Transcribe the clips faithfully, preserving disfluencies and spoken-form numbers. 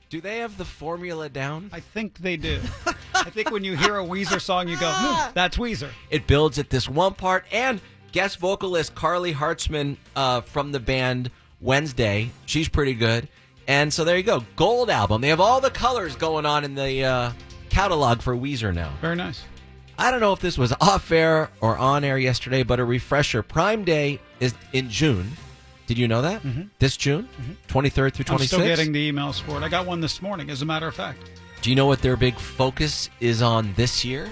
Do they have the formula down? I think they do. I think when you hear a Weezer song, you go, hmm, that's Weezer. It builds at this one part, and guest vocalist Carly Hartzman uh, from the band Wednesday. She's pretty good. And so there you go. Gold album. They have all the colors going on in the uh, catalog for Weezer now. Very nice. I don't know if this was off-air or on-air yesterday, but a refresher. Prime Day is in June. Did you know that? Mm-hmm. This June? Mm-hmm. twenty-third through twenty-sixth? I'm still getting the emails for it. I got one this morning, as a matter of fact. Do you know what their big focus is on this year?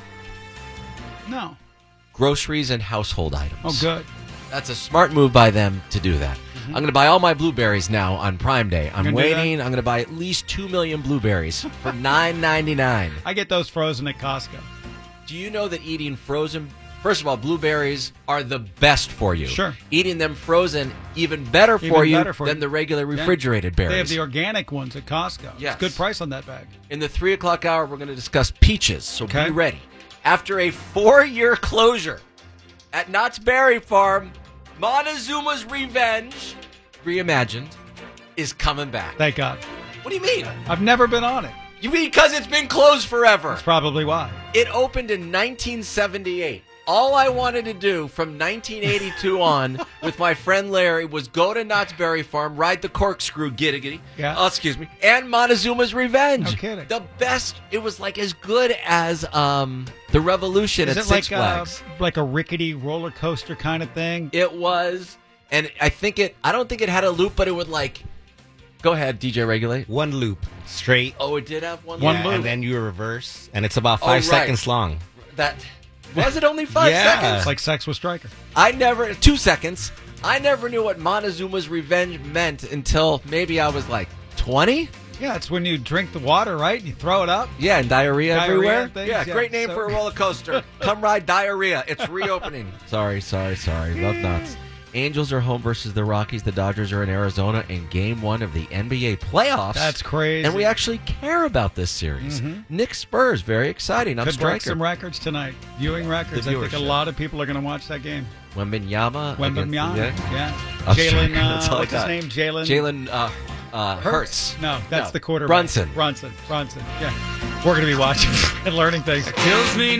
No. Groceries and household items. Oh, good. That's a smart move by them to do that. Mm-hmm. I'm going to buy all my blueberries now on Prime Day. I'm waiting. I'm going to buy at least two million blueberries for nine ninety-nine. I get those frozen at Costco. Do you know that eating frozen... First of all, blueberries are the best for you. Sure. Eating them frozen, even better for even you better for than you. the regular refrigerated yeah. berries. They have the organic ones at Costco. Yes. It's a good price on that bag. In the three o'clock hour, we're going to discuss peaches, so okay. be ready. After a four-year closure at Knott's Berry Farm, Montezuma's Revenge, reimagined, is coming back. Thank God. What do you mean? I've never been on it. You mean because it's been closed forever? That's probably why. It opened in nineteen seventy-eight. All I wanted to do from nineteen eighty-two on with my friend Larry was go to Knott's Berry Farm, ride the corkscrew, giddy giddy. Yeah. Oh, excuse me. And Montezuma's Revenge. No kidding. The best. It was like as good as um, the Revolution Is at it Six like Flags. A, like a rickety roller coaster kind of thing? It was, and I think it. I don't think it had a loop, but it would like. Go ahead, D J Regulate. One loop straight. Oh, it did have one. One loop. loop. And then you reverse, and it's about Oh, five right. seconds long. That was it. Only five Yeah. seconds. It's like Sex with Stryker. I never two seconds. I never knew what Montezuma's Revenge meant until maybe I was like twenty. Yeah, it's when you drink the water, right? And you throw it up. Yeah, and diarrhea, Diarrhea everywhere. things, yeah, yeah, great name so- for a roller coaster. Come ride diarrhea. It's reopening. sorry, sorry, sorry. Love nuts. Angels are home versus the Rockies. The Dodgers are in Arizona in Game One of the N B A playoffs. That's crazy. And we actually care about this series. Mhm. Nick Spurs, very exciting. I'm Could break Striker. some records tonight. Viewing records. The I think a viewership. lot of people are going to watch that game. Wembanyama. Wembanyama. against the- Yeah. I'm Jalen, Striker. That's uh, all I what's his got. name? Jalen. Jalen uh, uh, Hurts. No, that's No. the quarterback. Brunson. Brunson. Brunson. Yeah. We're going to be watching and learning things. Kills me